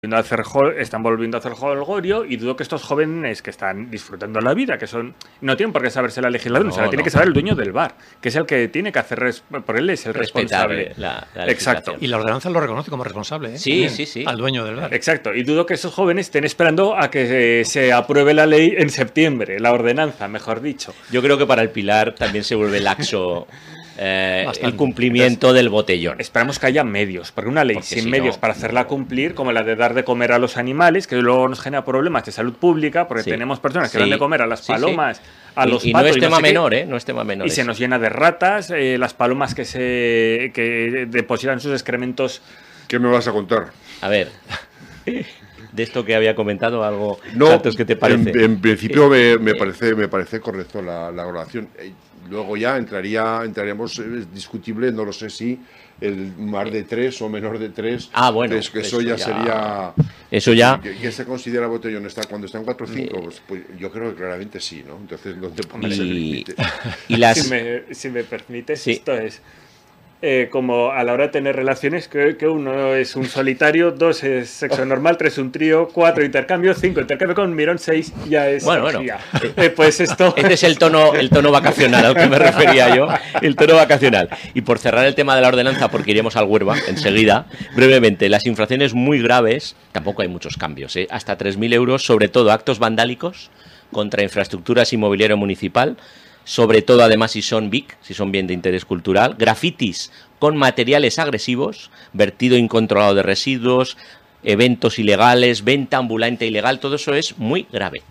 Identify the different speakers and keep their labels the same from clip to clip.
Speaker 1: están volviendo a hacer holgorio y dudo que estos jóvenes que están disfrutando la vida, que son no tienen por qué saberse la legislación, se la tiene que saber el dueño del bar, que es el que tiene que hacer, por él es el responsable.
Speaker 2: La
Speaker 1: Exacto.
Speaker 3: Y la ordenanza lo reconoce como responsable, ¿eh?
Speaker 2: Sí, sí.
Speaker 3: Al dueño del bar.
Speaker 1: Exacto. Y dudo que esos jóvenes estén esperando a que se apruebe la ley en septiembre, la ordenanza, mejor dicho.
Speaker 2: Yo creo que para el Pilar también se vuelve laxo el cumplimiento del botellón.
Speaker 1: Esperamos que haya medios, porque una ley sin medios para hacerla cumplir, como la de dar de comer a los animales, que luego nos genera problemas de salud pública, porque tenemos personas que dan de comer a las palomas, a los patos.
Speaker 2: No es tema menor, ¿eh? No es tema menor.
Speaker 1: Y se nos llena de ratas, las palomas que depositan sus excrementos.
Speaker 4: ¿Qué me vas a contar?
Speaker 2: A ver, de esto que había comentado, algo,
Speaker 4: no,
Speaker 2: Santos, ¿qué te parece?
Speaker 4: En principio me parece correcto la oración. Luego ya entraríamos, es discutible, no lo sé si el más de 3 o menor de 3.
Speaker 2: Bueno.
Speaker 4: Es que eso ya sería...
Speaker 2: Eso ya...
Speaker 4: ¿Qué se considera botellón? Cuando está en 4 o 5, pues yo creo que claramente sí, ¿no? Entonces, ¿dónde pones el límite?
Speaker 1: Si me permites, esto es... como a la hora de tener relaciones, que 1 es un solitario, 2 es sexo normal, 3 un trío, 4 intercambio, 5 intercambio con mirón, 6 ya es...
Speaker 2: Bueno.
Speaker 1: Pues esto...
Speaker 2: Este es el tono vacacional al que me refería yo, el tono vacacional. Y por cerrar el tema de la ordenanza, porque iremos al Huerva enseguida, brevemente, las infracciones muy graves, tampoco hay muchos cambios, hasta 3.000 euros, sobre todo actos vandálicos contra infraestructuras y mobiliario municipal, sobre todo además si son BIC, si son bien de interés cultural, grafitis con materiales agresivos, vertido incontrolado de residuos, eventos ilegales, venta ambulante ilegal, todo eso es muy grave.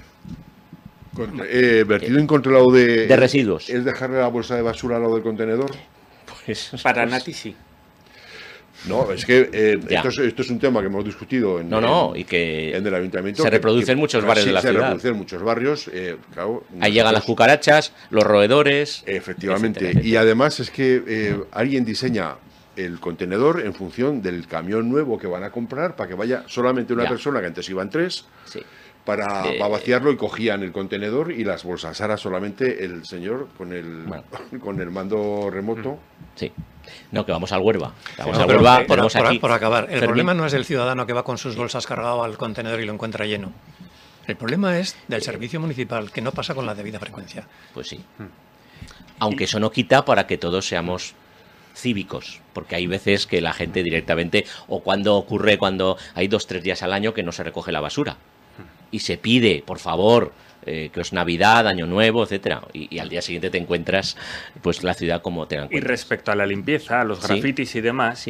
Speaker 4: Vertido incontrolado de
Speaker 2: residuos.
Speaker 4: ¿Es dejarle la bolsa de basura al lado del contenedor?
Speaker 1: Pues para Nati sí.
Speaker 4: No, es que esto es un tema que hemos discutido en el ayuntamiento.
Speaker 2: Se reproduce en muchos barrios de la ciudad.
Speaker 4: Se reproduce en muchos barrios, claro.
Speaker 2: Ahí llegan las cucarachas, los roedores.
Speaker 4: Efectivamente. Y además es que alguien diseña el contenedor en función del camión nuevo que van a comprar para que vaya solamente una persona, que antes iban 3.
Speaker 2: Sí.
Speaker 4: Para vaciarlo, y cogían el contenedor y las bolsas. Ahora solamente el señor con el mando remoto.
Speaker 2: Sí. No, que vamos al Huerva. Huerva, ponemos aquí.
Speaker 3: Por acabar, el problema no es el ciudadano que va con sus bolsas cargado al contenedor y lo encuentra lleno. El problema es del servicio municipal, que no pasa con la debida frecuencia.
Speaker 2: Pues sí. Aunque eso no quita para que todos seamos cívicos, porque hay veces que la gente directamente, o cuando hay 2-3 días al año que no se recoge la basura. Y se pide, por favor, que es Navidad, Año Nuevo, etcétera, y al día siguiente te encuentras pues la ciudad como te la encuentras.
Speaker 1: Y respecto a la limpieza, a los grafitis y demás,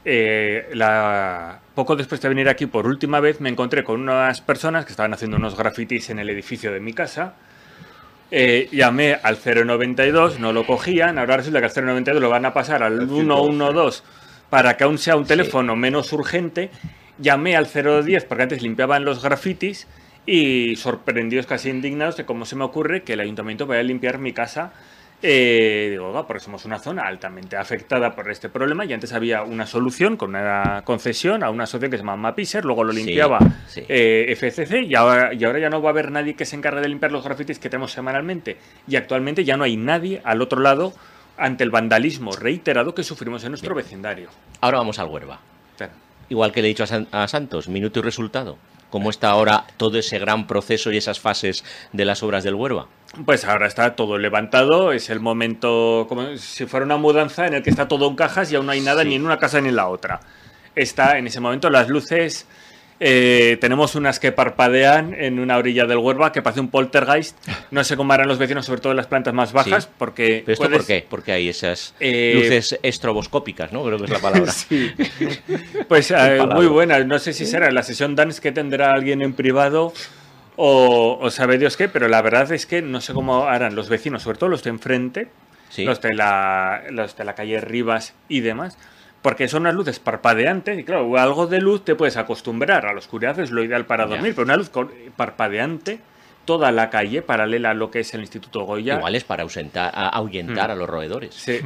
Speaker 1: poco después de venir aquí por última vez me encontré con unas personas que estaban haciendo unos grafitis en el edificio de mi casa. Llamé al 092, no lo cogían, ahora resulta que al 092 lo van a pasar al 112 para que aún sea un teléfono menos urgente. Llamé al 010 porque antes limpiaban los grafitis. Y sorprendidos, casi indignados, de cómo se me ocurre que el ayuntamiento vaya a limpiar mi casa. Digo, porque somos una zona altamente afectada por este problema, y antes había una solución con una concesión a una asociación que se llama Mapiser, luego lo limpiaba FCC, y ahora ya no va a haber nadie que se encargue de limpiar los grafitis que tenemos semanalmente. Y actualmente ya no hay nadie al otro lado ante el vandalismo reiterado que sufrimos en nuestro vecindario.
Speaker 2: Ahora vamos al Huerva. Igual que le he dicho a Santos, minuto y resultado. ¿Cómo está ahora todo ese gran proceso y esas fases de las obras del Huerva?
Speaker 1: Pues ahora está todo levantado, es el momento como si fuera una mudanza en el que está todo en cajas y aún no hay nada ni en una casa ni en la otra. Está en ese momento las luces, tenemos unas que parpadean en una orilla del Huerva que parece un poltergeist. No sé cómo harán los vecinos, sobre todo en las plantas más bajas, porque...
Speaker 2: ¿Pero esto por qué? Porque hay esas luces estroboscópicas, ¿no? Creo que es la palabra.
Speaker 1: Sí. Pues muy buena. No sé si será la sesión dance que tendrá alguien en privado o sabe Dios qué, pero la verdad es que no sé cómo harán los vecinos, sobre todo los de enfrente, los de la calle Rivas y demás, porque son unas luces parpadeantes y claro, algo de luz te puedes acostumbrar, a la oscuridad es lo ideal para dormir, pero una luz parpadeante, toda la calle paralela a lo que es el Instituto Goya.
Speaker 2: Igual es para ahuyentar a los roedores.
Speaker 1: Sí,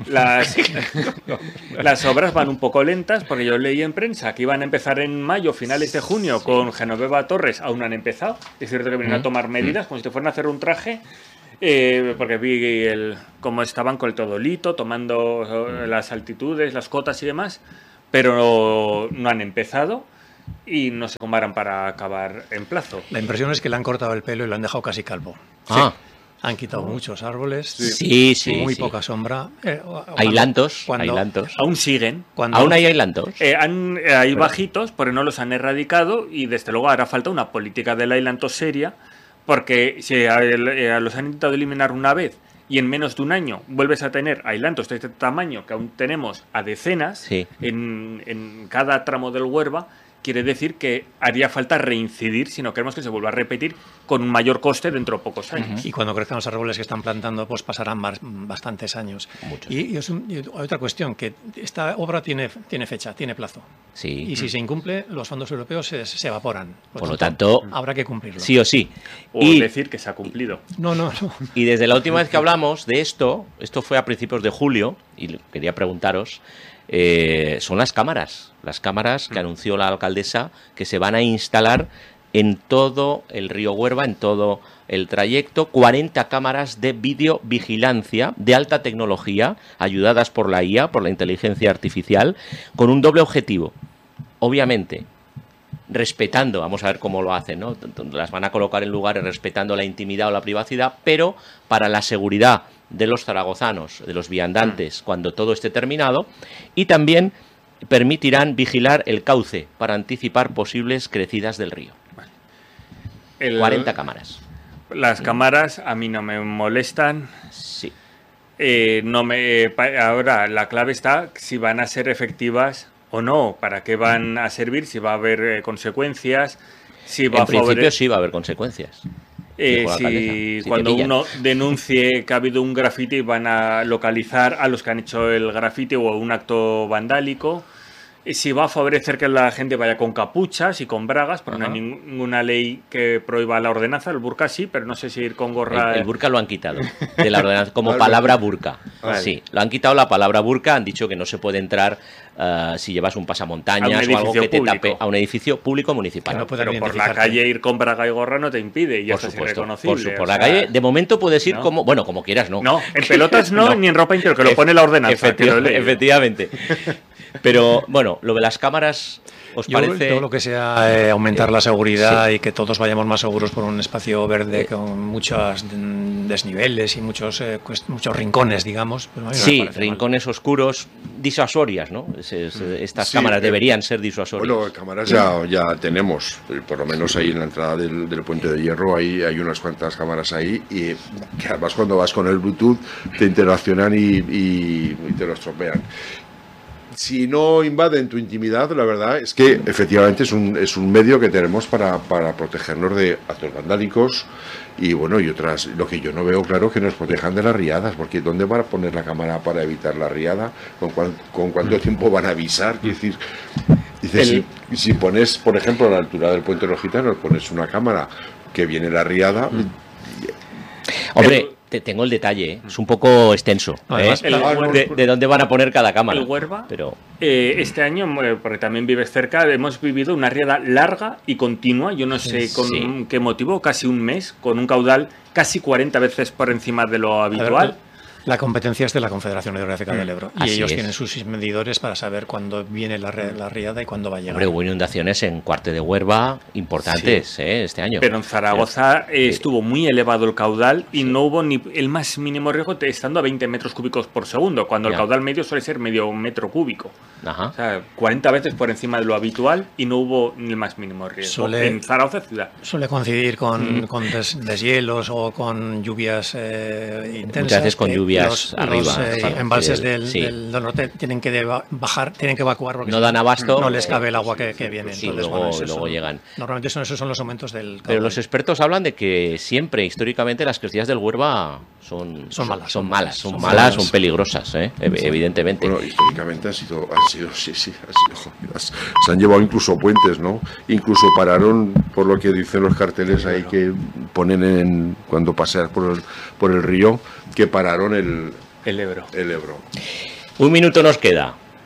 Speaker 1: las obras van un poco lentas, porque yo leí en prensa que iban a empezar en mayo, finales de junio, con Genoveva Torres, aún no han empezado. Es cierto que vienen a tomar medidas, como si te fueran a hacer un traje, porque vi cómo estaban con el todolito, tomando las altitudes, las cotas y demás, pero no han empezado. y no se comparan para acabar en plazo.
Speaker 3: La impresión es que le han cortado el pelo y lo han dejado casi calvo.
Speaker 2: Ah,
Speaker 3: Han quitado muchos árboles,
Speaker 2: sí, sí.
Speaker 3: muy
Speaker 2: sí.
Speaker 3: poca sombra.
Speaker 2: Ailantos,
Speaker 3: cuando-
Speaker 2: ailantos.
Speaker 1: Aún siguen.
Speaker 2: Aún hay ailantos.
Speaker 1: Hay bajitos, pero no los han erradicado y desde luego hará falta una política del ailanto seria, porque si los han intentado eliminar una vez y en menos de un año vuelves a tener ailantos de este tamaño que aún tenemos a decenas
Speaker 2: Sí.
Speaker 1: en cada tramo del Huerva, quiere decir que haría falta reincidir si no queremos que se vuelva a repetir con un mayor coste dentro de pocos años.
Speaker 3: Y cuando crezcan los árboles que están plantando, pues pasarán bastantes años.
Speaker 2: Muchos.
Speaker 3: Y hay otra cuestión, que esta obra tiene fecha, tiene plazo.
Speaker 2: Sí.
Speaker 3: Y si se incumple, los fondos europeos se evaporan.
Speaker 2: Por lo tanto,
Speaker 3: habrá que cumplirlo.
Speaker 2: sí o sí.
Speaker 1: O
Speaker 2: Y,
Speaker 1: decir que se ha cumplido.
Speaker 3: No.
Speaker 2: y desde la última vez que hablamos de esto fue a principios de julio, y quería preguntaros, son las cámaras que anunció la alcaldesa que se van a instalar en todo el río Huerva, en todo el trayecto, 40 cámaras de videovigilancia de alta tecnología, ayudadas por la IA, por la inteligencia artificial, con un doble objetivo. Obviamente, respetando, vamos a ver cómo lo hacen, ¿no? Las van a colocar en lugares respetando la intimidad o la privacidad, pero para la seguridad de los zaragozanos, de los viandantes, cuando todo esté terminado, y también permitirán vigilar el cauce para anticipar posibles crecidas del río. 40 cámaras.
Speaker 1: Las cámaras a mí no me molestan.
Speaker 2: Sí.
Speaker 1: Ahora la clave está si van a ser efectivas o no, para qué van a servir, si va a haber consecuencias, si va
Speaker 2: En
Speaker 1: a
Speaker 2: principio sí va a haber consecuencias. Dijo la alcaldesa.
Speaker 1: si
Speaker 2: Si
Speaker 1: cuando
Speaker 2: te pillan.
Speaker 1: uno denuncie que ha habido un graffiti van a localizar a los que han hecho el graffiti o un acto vandálico. Si va a favorecer que la gente vaya con capuchas y con bragas, porque no hay ninguna ley que prohíba la ordenanza. El burka sí, pero no sé si ir con gorra.
Speaker 2: El burka lo han quitado de la ordenanza como palabra burka.
Speaker 1: Vale.
Speaker 2: Sí, lo han quitado la palabra burka, han dicho que no se puede entrar si llevas un pasamontañas
Speaker 1: A un
Speaker 2: o algo que te
Speaker 1: edificio
Speaker 2: tape
Speaker 1: público.
Speaker 2: a un edificio público municipal.
Speaker 3: Que no puedan
Speaker 1: Pero por la
Speaker 3: identificarte.
Speaker 1: calle ir con braga y gorra no te impide y ya
Speaker 2: Por
Speaker 1: estás
Speaker 2: supuesto,
Speaker 1: irreconocible.
Speaker 2: por
Speaker 1: o
Speaker 2: la
Speaker 1: sea,
Speaker 2: calle, de momento puedes ir
Speaker 1: ¿no?
Speaker 2: como quieras, ¿no?
Speaker 1: No, en pelotas no,
Speaker 2: No.
Speaker 1: ni en ropa interior, que lo pone la ordenanza. que lo he leído.
Speaker 2: Efectivamente. Pero bueno, lo de las cámaras, ¿os parece?
Speaker 3: Todo lo que sea aumentar la seguridad y que todos vayamos más seguros por un espacio verde con muchos desniveles y muchos rincones, digamos. Pues a mí no me
Speaker 2: Sí,
Speaker 3: parece mal.
Speaker 2: rincones oscuros, disuasorias, ¿no? Estas
Speaker 4: Sí,
Speaker 2: cámaras deberían ser disuasorias.
Speaker 4: Bueno, cámaras ya tenemos, por lo menos ahí en la entrada del Puente de Hierro hay unas cuantas cámaras ahí y que además cuando vas con el Bluetooth te interaccionan y te lo estropean. Si no invaden tu intimidad, la verdad es que efectivamente es un medio que tenemos para protegernos de actos vandálicos y bueno, y otras. Lo que yo no veo claro es que nos protejan de las riadas, porque ¿dónde van a poner la cámara para evitar la riada? ¿Con cuánto tiempo van a avisar? Quiero decir, dices, si pones, por ejemplo, a la altura del Puente de los Gitanos, pones una cámara que viene la riada.
Speaker 2: Hombre, tengo el detalle, ¿eh? Es un poco extenso.
Speaker 3: Además,
Speaker 2: De dónde van a poner cada cámara.
Speaker 1: El Huerva,
Speaker 2: Pero
Speaker 1: este año, porque también vives cerca, hemos vivido una riada larga y continua, yo no sé con
Speaker 2: Sí.
Speaker 1: qué motivo, casi un mes, con un caudal casi 40 veces por encima de lo habitual.
Speaker 3: La competencia es de la Confederación Hidrográfica del Ebro y
Speaker 2: Así
Speaker 3: ellos
Speaker 2: es.
Speaker 3: tienen sus medidores para saber cuándo viene la riada y cuándo va a llegar.
Speaker 2: hombre, hubo inundaciones en Cuarte de Huerva importantes este año.
Speaker 1: Pero en Zaragoza estuvo muy elevado el caudal y no hubo ni el más mínimo riesgo estando a 20 metros cúbicos por segundo, cuando
Speaker 2: Ya.
Speaker 1: el caudal medio suele ser medio metro cúbico.
Speaker 2: Ajá.
Speaker 1: O sea, 40 veces por encima de lo habitual y no hubo ni el más mínimo riesgo. En Zaragoza ciudad.
Speaker 3: Suele coincidir con deshielos o con lluvias intensas.
Speaker 2: Muchas veces con
Speaker 3: que
Speaker 2: lluvias arriba,
Speaker 3: Los embalses
Speaker 2: sí.
Speaker 3: del norte tienen que bajar, tienen que evacuar porque
Speaker 2: No
Speaker 3: si
Speaker 2: dan abasto.
Speaker 3: no les cabe el agua que viene.
Speaker 2: Sí,
Speaker 3: Entonces,
Speaker 2: luego-
Speaker 3: esos
Speaker 2: luego
Speaker 3: son-
Speaker 2: llegan.
Speaker 3: Normalmente esos son los aumentos del caudal.
Speaker 2: Pero los expertos hablan de que siempre, históricamente, las crecidas del Huerva son
Speaker 3: malas,
Speaker 2: son peligrosas, evidentemente.
Speaker 4: Bueno, históricamente han sido, sí, se han llevado incluso puentes, ¿no? Incluso pararon, por lo que dicen los carteles ahí que ponen cuando paseas por el río, que pararon el
Speaker 1: El Ebro.
Speaker 4: Ebro.
Speaker 2: Un minuto nos queda.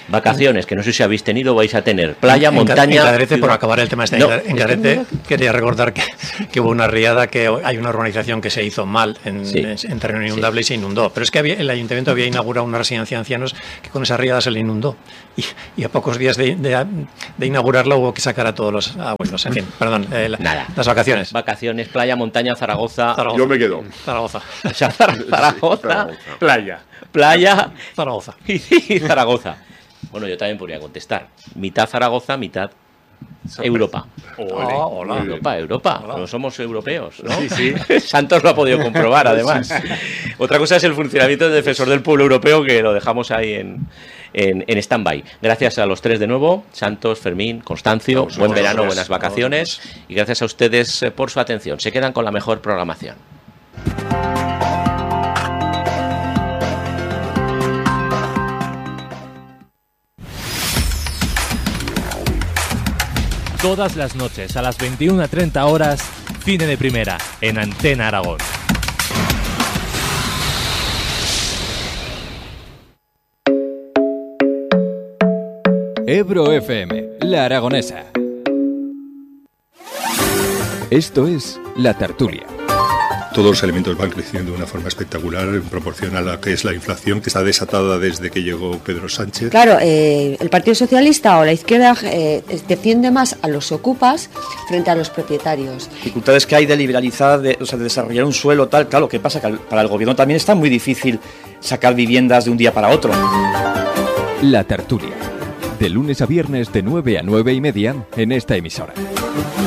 Speaker 2: Vacaciones, que no sé si habéis tenido o vais a tener. Playa, montaña...
Speaker 3: En Cadrete, por acabar el tema en Cadrete, quería recordar que hubo una riada, que hay una urbanización que se hizo mal en terreno inundable y se inundó. Pero es que el ayuntamiento había inaugurado una residencia de ancianos que con esa riada se le inundó. Y a pocos días de inaugurarla hubo que sacar a todos los abuelos. En fin, perdón, las vacaciones.
Speaker 2: Vacaciones, playa, montaña, Zaragoza.
Speaker 4: Yo me quedo.
Speaker 3: Zaragoza.
Speaker 2: O sea, Zaragoza, playa
Speaker 3: Zaragoza.
Speaker 2: y Zaragoza. Bueno, yo también podría contestar. Mitad Zaragoza, mitad Europa.
Speaker 3: Hola.
Speaker 2: Europa.
Speaker 3: Hola.
Speaker 2: No somos europeos, ¿no?
Speaker 1: Sí.
Speaker 2: Santos lo ha podido comprobar, además. Otra cosa es el funcionamiento del Defensor del Pueblo Europeo, que lo dejamos ahí en stand-by. Gracias a los tres de nuevo, Santos, Fermín, Constancio, buen verano, buenas vacaciones, y gracias a ustedes por su atención. Se quedan con la mejor programación.
Speaker 5: Todas las noches a las 21:30 horas, Cine de Primera, en Antena Aragón.
Speaker 6: Ebro FM, La Aragonesa. Esto es La Tertulia.
Speaker 7: Todos los elementos van creciendo de una forma espectacular en proporción a la que es la inflación, que está desatada desde que llegó Pedro Sánchez.
Speaker 8: Claro, el Partido Socialista o la izquierda defiende más a los ocupas frente a los propietarios.
Speaker 9: Dificultades que hay de liberalizar, de desarrollar un suelo tal, claro, ¿qué pasa? Que para el gobierno también está muy difícil sacar viviendas de un día para otro.
Speaker 6: La Tertulia, de lunes a viernes de 9 a 9:30 en esta emisora.